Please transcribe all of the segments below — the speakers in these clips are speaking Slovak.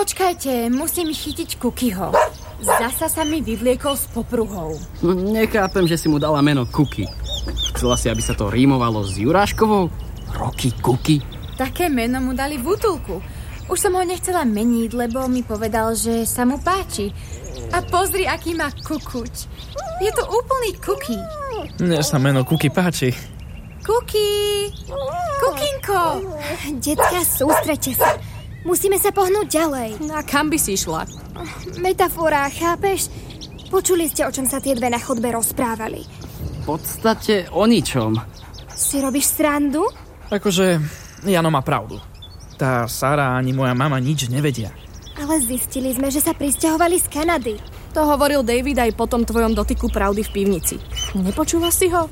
Počkajte, musím chytiť Cookyho. Zasa sa mi vyvliekol s popruhou. Nechápem, že si mu dala meno Cooky. Chcela si, aby sa to rímovalo s Juráškovou? Rocky Cooky? Také meno mu dali v útulku. Už som ho nechcela meniť, lebo mi povedal, že sa mu páči. A pozri, aký má kukuť. Je to úplný Cooky. Mne sa meno Cooky páči. Cooky! Cookinko! Decká, sústreďte sa. Musíme sa pohnúť ďalej. A kam by si išla? Metafora, chápeš? Počuli ste, o čom sa tie dve na chodbe rozprávali. V podstate o ničom. Si robíš srandu? Akože Jano má pravdu. Tá Sara ani moja mama nič nevedia. Ale zistili sme, že sa prisťahovali z Kanady. To hovoril David aj po tom tvojom dotyku pravdy v pivnici. Nepočúvaš si ho?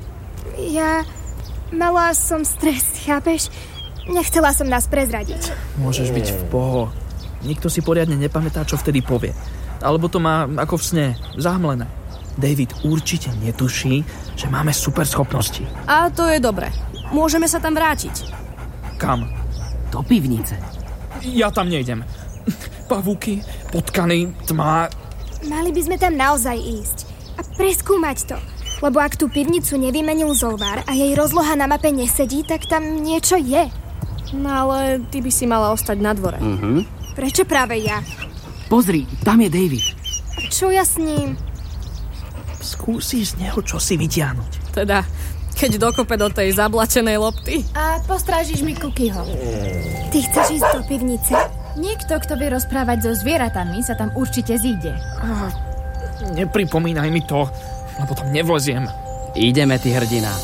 Mala som stres, chápeš? Nechcela som nás prezradiť. Môžeš byť v poho. Nikto si poriadne nepamätá, čo vtedy povie. Alebo to má ako v sne, zahmlené. David určite netuší, že máme super schopnosti. A to je dobre. Môžeme sa tam vrátiť. Kam? Do pivnice. Ja tam nejdem. Pavúky, potkany, tma. Mali by sme tam naozaj ísť a preskúmať to. Lebo ak tú pivnicu nevymenil Zolvár a jej rozloha na mape nesedí, tak tam niečo je. No ale ty by si mala ostať na dvore. Prečo práve ja? Pozri, tam je David. Čo ja s ním? Skúsi z neho čosi vytiahnuť. Teda, keď dokope do tej zablačenej lopty. A postrážiš mi Cookyho. Ty chceš ísť do pivnice? Niekto, kto vie rozprávať so zvieratami, sa tam určite zíde. Nepripomínaj mi to, lebo tam nevleziem. Ideme, ty hrdina.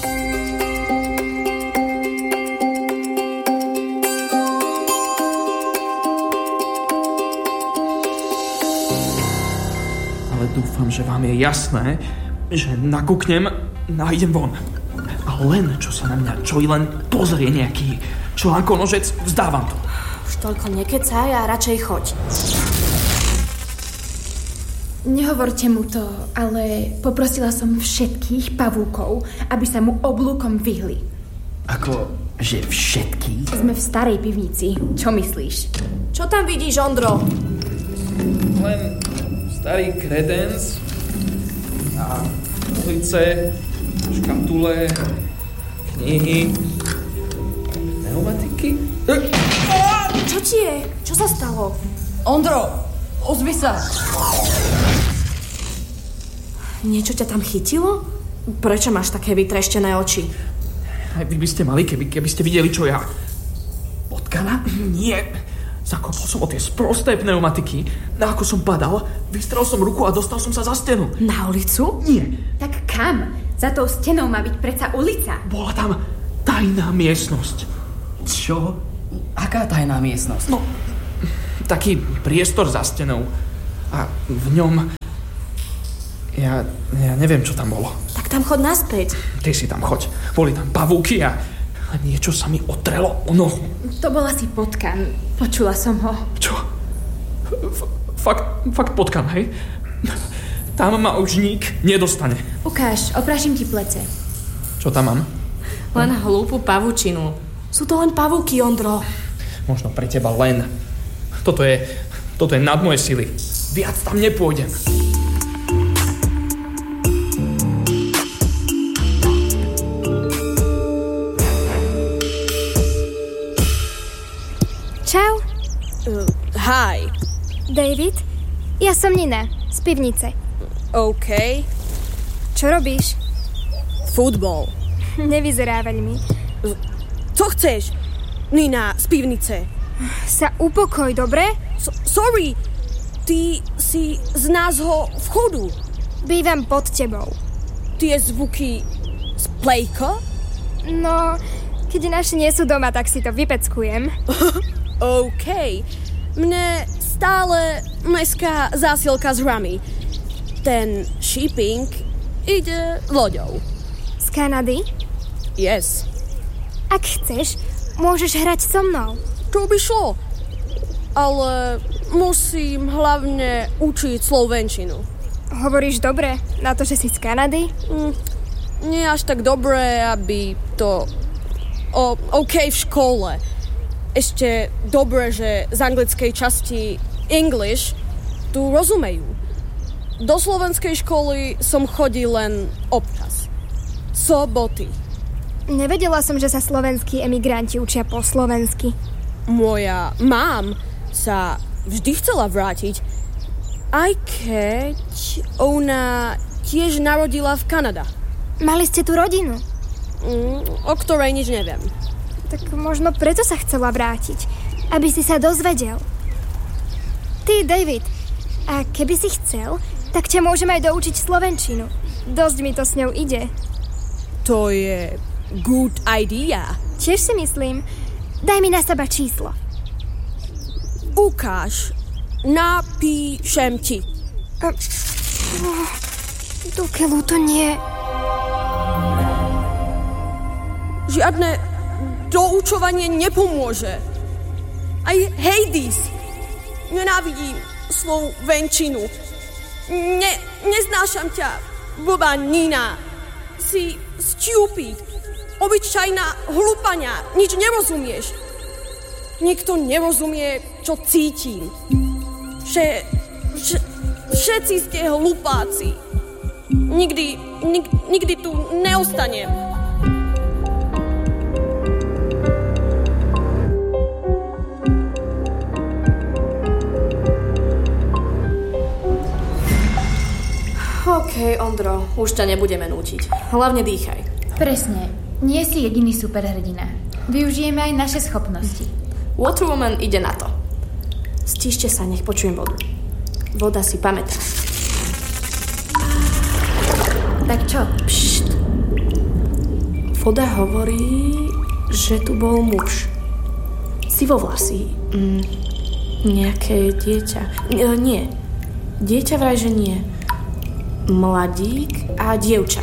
Ale dúfam, že vám je jasné, že nakúknem, nájdem von. A len, čo sa na mňa len pozrie nejaký článkonožec, vzdávam to. Už toľko nekecaj a radšej choď. Nehovorte mu to, ale poprosila som všetkých pavúkov, aby sa mu oblúkom vyhli. Ako, že všetkých? Sme v starej pivnici. Čo myslíš? Čo tam vidíš, Ondro? Len starý kredens a ulice, škatule, knihy, pneumatiky. Čo ti je? Čo sa stalo? Ondro, ozvi sa. Niečo ťa tam chytilo? Prečo máš také vytreštené oči? Aj vy by ste mali, keby ste videli, čo ja. Potkana? Nie. Zakopol som o tie sprosté pneumatiky. No ako som padal, vystrel som ruku a dostal som sa za stenu. Na ulicu? Nie. Tak kam? Za tou stenou má byť predsa ulica. Bola tam tajná miestnosť. Čo? Aká tajná miestnosť? No, taký priestor za stenou. A v ňom... Ja neviem, čo tam bolo. Tak tam chod naspäť. Ty si tam choď. Boli tam pavúky a niečo sa mi otrelo o nohu. To bol asi potkan. Počula som ho. Čo? Fakt potkan, hej? Tam ma už nik nedostane. Ukáž, oprášim ti plece. Čo tam mám? Len hlúpu pavučinu. Sú to len pavúky, Ondro. Možno pre teba len. Toto je nad moje sily. Viac tam nepôjdem. Čau. Hi. David? Ja som Nina, z pivnice. OK. Čo robíš? Futbol. Nevyzerá veľmi. Co chceš? Nina, z pivnice. Sa upokoj, dobre? Sorry, ty si z nášho vchodu. Bývam pod tebou. Tie zvuky z plejka? No, keď naši nie sú doma, tak si to vypeckujem. OK. Mne stále meská zásielka s hrami. Ten shipping ide loďou. Z Kanady? Yes. Ak chceš, môžeš hrať so mnou. To by šlo. Ale musím hlavne učiť slovenčinu. Hovoríš dobre na to, že si z Kanady? Nie až tak dobre, aby to... OK v škole. Ešte dobre, že z anglickej časti English tu rozumejú. Do slovenskej školy som chodil len občas. Soboty. Nevedela som, že sa slovenskí emigranti učia po slovensky. Moja mám sa vždy chcela vrátiť, aj keď ona tiež narodila v Kanade. Mali ste tu rodinu? O ktorej nič neviem. Tak možno preto sa chcela vrátiť, aby si sa dozvedel. Ty, David, a keby si chcel, tak ťa môžem aj doučiť slovenčinu. Dosť mi to s ňou ide. To je good idea. Tiež si myslím. Daj mi na seba číslo. Ukáž. Napíšem ti. Do keľu to nie. Žiadne doučovanie nepomôže. Aj Hades. Nenávidím slovenčinu. Neznášam ťa, blbá Nina. Si stupid. Obyčajná hlupania. Nič nerozumieš. Nikto nerozumie, čo cítim. Všetci ste hlupáci. Nikdy tu neostanem. OK, Ondro, už ťa nebudeme nútiť. Hlavne dýchaj. Presne. Nie si jediný superhrdina. Využijeme aj naše schopnosti. Waterwoman ide na to. Stíšte sa, nech počujem vodu. Voda si pamätá. Tak čo? Pšt. Voda hovorí, že tu bol muž. Sivovlasý. Nejaké dieťa. Nie. Dieťa vraj, že nie. Mladík a dievča.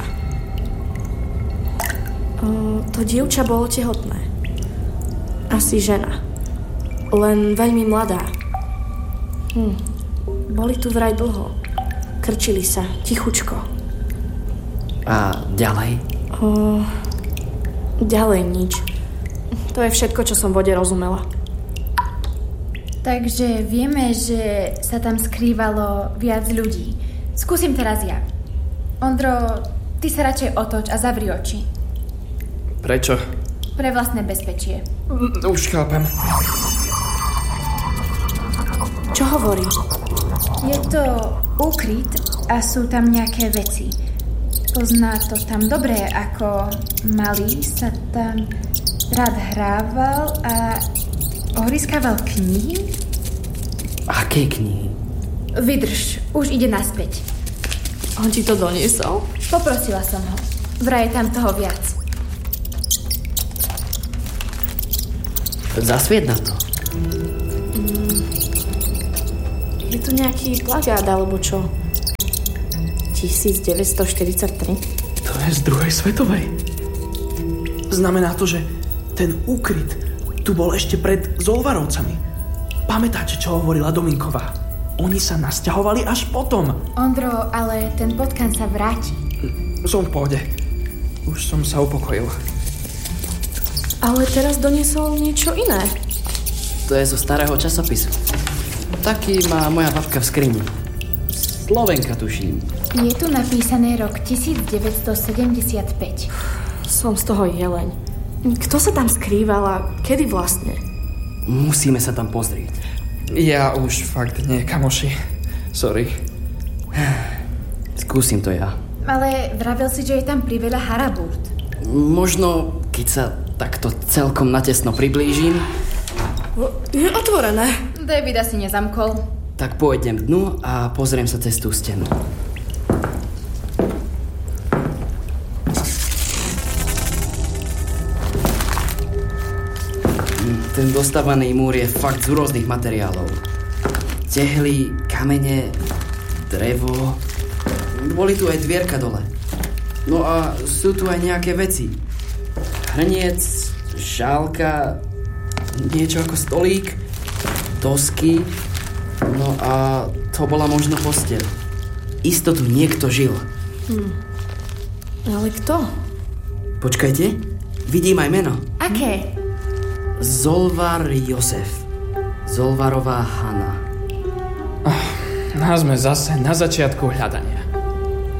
To dievča bolo tehotné. Asi žena. Len veľmi mladá. Boli tu vraj dlho. Krčili sa, tichučko. A ďalej? Ďalej nič. To je všetko, čo som vode rozumela. Takže vieme, že sa tam skrývalo viac ľudí. Skúsim teraz ja. Ondro, ty sa radšej otoč a zavri oči. Prečo? Pre vlastné bezpečie. Už chápem. Čo hovorí? Je to úkryt a sú tam nejaké veci. Pozná to tam dobre, ako malý sa tam rád hrával a ohryskával knihy. Aké knihy? Vydrž, už ide naspäť. On ti to doniesol? Poprosila som ho. Vraj je tam toho viac. Zasvied na to. Je tu nejaký plagát, alebo čo? 1943? To je z druhej svetovej. Znamená to, že ten úkryt tu bol ešte pred Zolvarovcami. Pamätáte, čo hovorila Dominková? Oni sa nasťahovali až potom. Ondro, ale ten potkan sa vráti. Som v pohode. Už som sa upokojil. Ale teraz doniesol niečo iné. To je zo starého časopisu. Taký má moja babka v skrini. Slovenka, tuším. Je tu napísané rok 1975. Som z toho jeleň. Kto sa tam skrýval a kedy vlastne? Musíme sa tam pozrieť. Ja už fakt nie, kamoši. Sorry. Skúsim to ja. Ale vravel si, že je tam priveľa haraburt. Možno, keď sa takto celkom natesno priblížim. Je otvorené. David asi nezamkol. Tak pôjdem dnu a pozriem sa cez tú stenu. Ten dostavaný múr je fakt z rôznych materiálov. Tehly, kamene, drevo. Boli tu aj dvierka dole. No a sú tu aj nejaké veci. Hrniec, šálka, niečo ako stolík, dosky. No a to bola možno posteľ. Isto tu niekto žil. Ale kto? Počkajte, vidím aj meno. Aké? Zolvar Josef. Zolvarová Hana. No sme zase na začiatku hľadania.